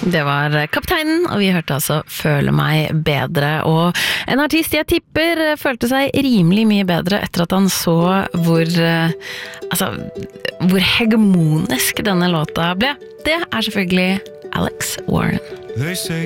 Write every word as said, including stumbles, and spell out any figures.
Det var Kapteinen, og vi hørte altså Føle meg bedre, og en artist jeg tipper følte seg rimelig mye bedre etter at han så hvor, altså, hvor hegemonisk denne låta ble. Det er selvfølgelig Alex Warren.